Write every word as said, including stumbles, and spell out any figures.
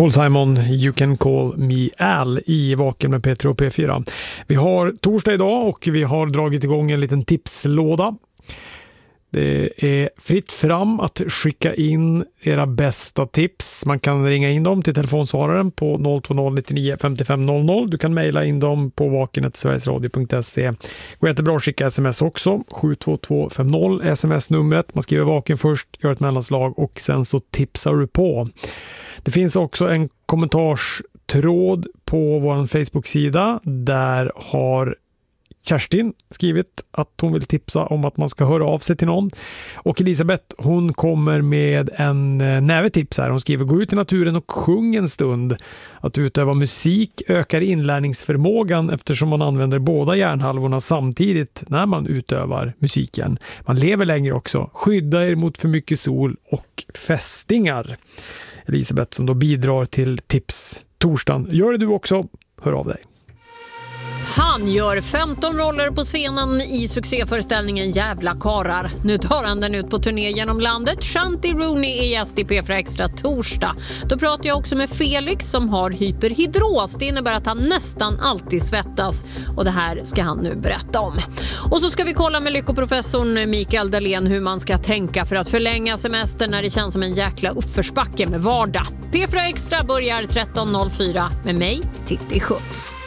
Paul Simon, You Can Call Me Al i Vaken med P tre och P fyra. Vi har torsdag idag och vi har dragit igång en liten tipslåda. Det är fritt fram att skicka in era bästa tips. Man kan ringa in dem till telefonsvararen på noll två noll nittionio femtiofem noll noll. Du kan mejla in dem på vaken snabel-a sverigesradio punkt se. Går jättebra att skicka sms också. sju två två fem noll sms-numret. Man skriver vaken först, gör ett mellanslag och sen så tipsar du på. Det finns också en kommentarstråd på vår Facebook-sida. Där har Kerstin skrivit att hon vill tipsa om att man ska höra av sig till någon. Och Elisabeth, hon kommer med en nävetips här. Hon skriver: gå ut i naturen och sjung en stund. Att utöva musik ökar inlärningsförmågan eftersom man använder båda hjärnhalvorna samtidigt när man utövar musiken. Man lever längre också. Skydda er mot för mycket sol och fästingar. Elisabeth som då bidrar till tips torsdagen. Gör det du också. Hör av dig. Han gör femton roller på scenen i succéföreställningen Jävla karar. Nu tar han den ut på turné genom landet. Shanti Rooney är gäst i P fyra Extra torsdag. Då pratar jag också med Felix som har hyperhidros. Det innebär att han nästan alltid svettas. Och det här ska han nu berätta om. Och så ska vi kolla med lyckoprofessorn Mikael Dahlén hur man ska tänka för att förlänga semestern när det känns som en jäkla uppförsbacke med vardag. P fyra Extra börjar tretton noll fyra med mig, Titti Schutz.